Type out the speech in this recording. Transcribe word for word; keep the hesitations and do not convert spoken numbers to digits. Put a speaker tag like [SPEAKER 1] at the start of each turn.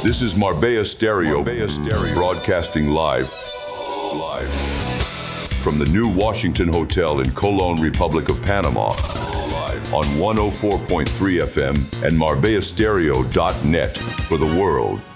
[SPEAKER 1] This is Marbella Stereo, Marbella Stereo, broadcasting live, live from the new Washington Hotel in Colon, Republic of Panama, live on one oh four point three F M and Marbella Stereo dot net for the world.